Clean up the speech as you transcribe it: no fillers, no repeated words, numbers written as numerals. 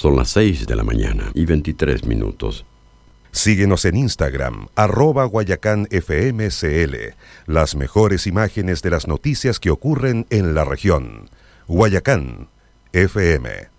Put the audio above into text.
Son las 6 de la mañana y 23 minutos. Síguenos en Instagram, @GuayacánFMCL. Las mejores imágenes de las noticias que ocurren en la región. Guayacán FM.